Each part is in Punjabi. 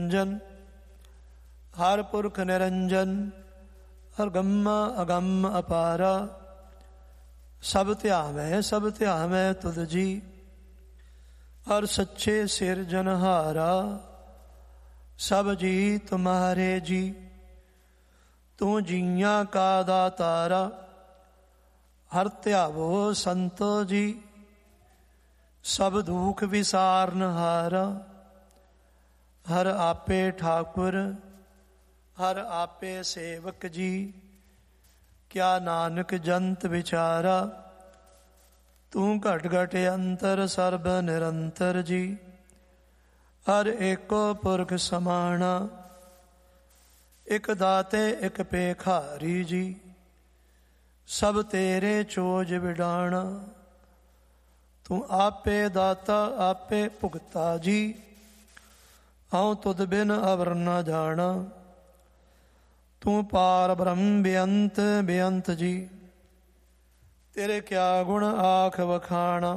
ਨਿਰੰਜਨ ਹਰ ਪੁਰਖ ਨਿਰੰਜਨ ਅਗੰਮ ਅਗੰਮ ਅਪਾਰਾ ਸਭ ਧਿਆਵੈ ਤੁਧ ਜੀ ਹਰ ਸੱਚੇ ਸਿਰਜਨਹਾਰਾ ਸਭ ਜੀ ਤੁਮਹਾਰੇ ਜੀ ਤੂੰ ਜੀਆਂ ਕਾ ਦਾਤਾਰਾ ਹਰ ਧਿਆਵੋ ਸੰਤੋ ਜੀ ਸਭ ਦੁਖ ਵਿਸਾਰਨਹਾਰਾ ਹਰ ਆਪੇ ਠਾਕੁਰ ਹਰ ਆਪੇ ਸੇਵਕ ਜੀ ਕਿਆ ਨਾਨਕ ਜੰਤ ਵਿਚਾਰਾ ਤੂੰ ਘਟ ਘਟ ਅੰਤਰ ਸਰਬ ਨਿਰੰਤਰ ਜੀ ਹਰ ਏਕੋ ਪੁਰਖ ਸਮਾਣਾ ਇਕ ਦਾਤੇ ਇਕ ਭੇਖਾਰੀ ਜੀ ਸਭ ਤੇਰੇ ਚੋਜ ਵਿਡਾਣਾ ਤੂੰ ਆਪੇ ਦਾਤਾ ਆਪੇ ਭੁਗਤਾ ਜੀ ਹਉ ਤੁਧ ਬਿਨ ਅਵਰ ਨ ਜਾਣਾ ਤੂੰ ਪਾਰ ਬ੍ਰਹਮ ਬੇਅੰਤ ਬੇਅੰਤ ਜੀ ਤੇਰੇ ਕਿਆ ਗੁਣ ਆਖ ਵਖਾਣਾ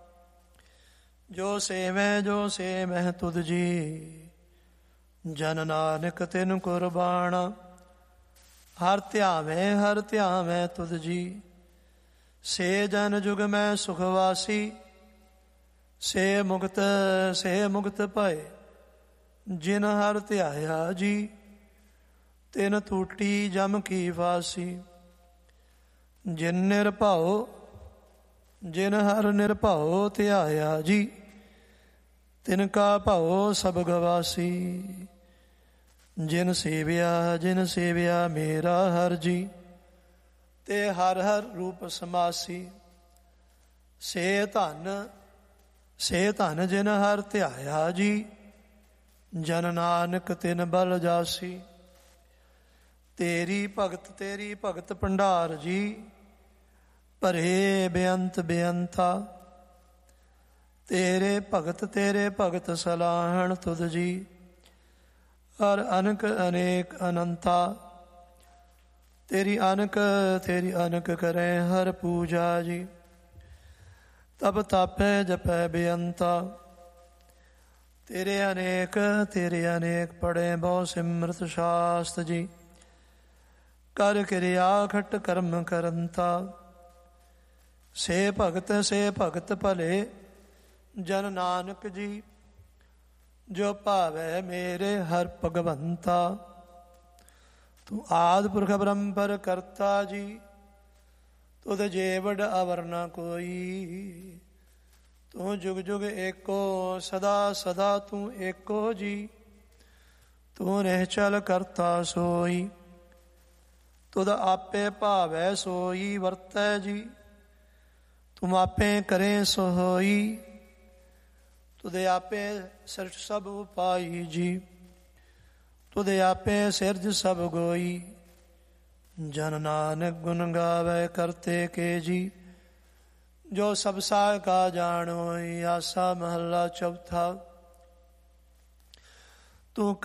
ਜੋ ਸੇਵੈ ਤੁਧ ਜੀ ਜਨ ਨਾਨਕ ਤਿਨ ਕੁਰਬਾਣਾ ਹਰ ਧਿਆਵੈ ਤੁਧ ਜੀ ਸੇ ਜਨ ਜੁਗ ਮੈਂ ਸੁਖਵਾਸੀ ਸੇ ਮੁਕਤ ਭਏ ਜਿਨ ਹਰ ਧਿਆਇਆ ਜੀ ਤਿਨ ਟੂਟੀ ਜਮ ਕੀ ਫਾਸੀ ਜਿਨ ਹਰ ਨਿਰਭਉ ਧਿਆਇਆ ਜੀ ਤਿਨ ਕਾ ਭਉ ਸਭ ਗਵਾਸੀ ਜਿਨ ਸੇਵਿਆ ਮੇਰਾ ਹਰ ਜੀ ਤੇ ਹਰ ਹਰ ਰੂਪ ਸਮਾਸੀ ਸੇ ਧਨ ਜਿਨ ਹਰ ਧਿਆਇਆ ਜੀ ਜਨ ਨਾਨਕ ਤਿਨ ਬਲ ਜਾਸੀ ਤੇਰੀ ਭਗਤ ਭੰਡਾਰ ਜੀ ਭਰੇ ਬੇਅੰਤ ਬੇਅੰਤਾ ਤੇਰੇ ਭਗਤ ਸਲਾਹਣ ਤੁਧ ਜੀ ਹਰ ਅਨਕ ਅਨੇਕ ਅਨੰਤਾ ਤੇਰੀ ਅਨਕ ਕਰੇ ਹਰ ਪੂਜਾ ਜੀ ਤਬ ਤਾਪੈ ਜਪੈ ਬੇਅੰਤਾ ਤੇਰੇ ਅਨੇਕ ਪੜੇ ਬਹੁ ਸਿਮਰਤ ਸ਼ਾਸਤ ਜੀ ਕਰ ਕਿਰਿਆ ਖਟ ਕਰਮ ਕਰੰਤਾ ਸੇ ਭਗਤ ਭਲੇ ਜਨ ਨਾਨਕ ਜੀ ਜੋ ਭਾਵੈ ਮੇਰੇ ਹਰ ਭਗਵੰਤਾ ਤੂੰ ਆਦਿ ਪੁਰਖ ਬ੍ਰਹਮਪਰ ਕਰਤਾ ਜੀ ਤੁਧ ਜੇਵੜ ਅਵਰ ਨ ਕੋਈ ਤੂੰ ਜੁਗ ਜੁਗ ਏਕੋ ਸਦਾ ਤੂੰ ਏਕੋ ਜੀ ਤੂੰ ਨਿਹਚਲ ਕਰਤਾ ਸੋਈ ਤੁਧ ਆਪੇ ਭਾਵੈ ਸੋਈ ਵਰਤੈ ਜੀ ਤੁਮ ਆਪੇ ਕਰੇ ਸੋ ਹੋਈ ਤੁਧ ਆਪੇ ਸਿਰਜ ਸਭ ਉਪਾਈ ਜੀ ਤੁਧ ਆਪੇ ਸਿਰਜ ਸਭ ਗੋਈ ਜਨ ਨਾਨਕ ਗੁਣ ਗਾਵੇ ਕਰਤੇ ਕੇ ਜੀ ਜੋ ਸਭ ਸਾਹ ਕਾ ਜਾਣੋਈ ਆਸਾ ਮਹੱਲਾ ਚੌਥਾ ਤੂੰ